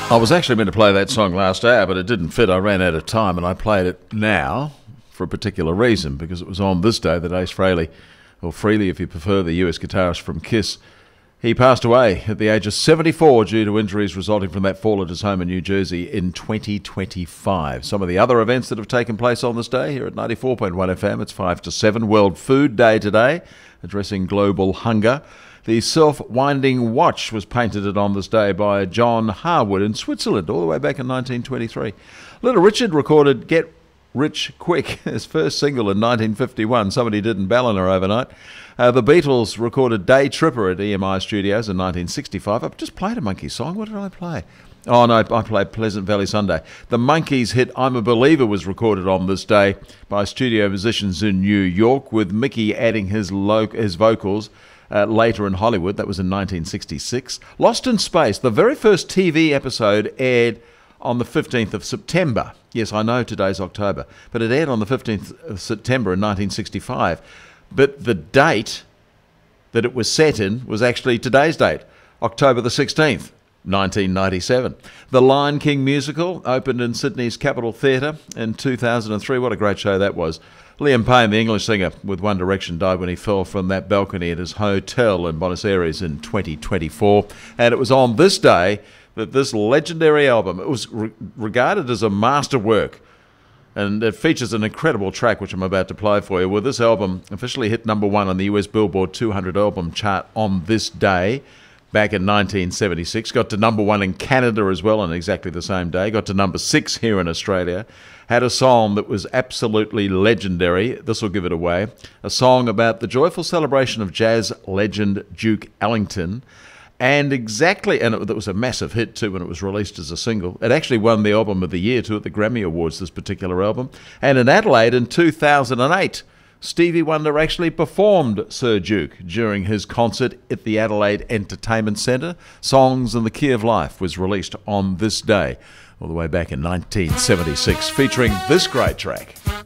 I was actually meant to play that song last hour, but it didn't fit. I ran out of time, and I played it now for a particular reason, because it was on this day that Ace Frehley, or Frehley if you prefer, the US guitarist from Kiss, he passed away at the age of 74 due to injuries resulting from that fall at his home in New Jersey in 2025. Some of the other events that have taken place on this day here at 94.1 FM, it's 5 to 7, World Food Day today, addressing global hunger. The self-winding watch was painted on this day by John Harwood in Switzerland, all the way back in 1923. Little Richard recorded Get Rich Quick, his first single in 1951. Somebody did in Ballina overnight. The Beatles recorded Day Tripper at EMI Studios in 1965. I've just played a Monkees song. What did I play? Oh, no, I played Pleasant Valley Sunday. The Monkees hit I'm a Believer was recorded on this day by studio musicians in New York, with Mickey adding his vocals later in Hollywood. That was in 1966. Lost in Space, the very first TV episode, aired on the 15th of September. Yes, I know today's October, but it aired on the 15th of September in 1965. But the date that it was set in was actually today's date, October the 16th, 1997. The Lion King musical opened in Sydney's Capitol Theatre in 2003. What a great show that was. Liam Payne, the English singer with One Direction, died when he fell from that balcony at his hotel in Buenos Aires in 2024. And it was on this day that this legendary album, it was regarded as a masterwork. And it features an incredible track, which I'm about to play for you, where this album officially hit #1 on the US Billboard 200 album chart on this day, back in 1976. Got to #1 in Canada as well on exactly the same day. Got to #6 here in Australia. Had a song that was absolutely legendary. This will give it away. A song about the joyful celebration of jazz legend Duke Ellington. And it was a massive hit too when it was released as a single. It actually won the Album of the Year too at the Grammy Awards, this particular album. And in Adelaide in 2008, Stevie Wonder actually performed Sir Duke during his concert at the Adelaide Entertainment Centre. Songs in the Key of Life was released on this day, all the way back in 1976, featuring this great track.